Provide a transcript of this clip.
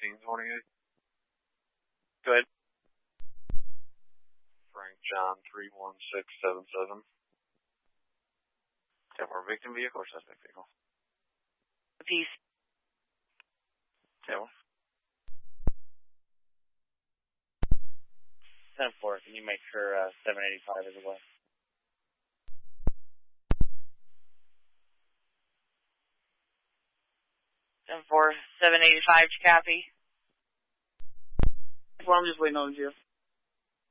1628. Good. Frank John 31677. 10-4, victim vehicle or suspect vehicle? Peace. 10-4. 10-4, can you make sure 785 is away? Ten-4, 785, copy. Well, I'm just waiting on you.